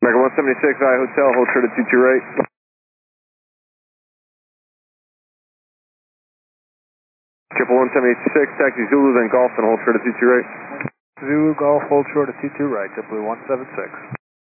American 176, I Hotel, hold short at 22 right. Triple 176, taxi Zulu, then Golf, and hold short at 22 right. Zulu Golf, hold short at 22 right, JetBlue 176.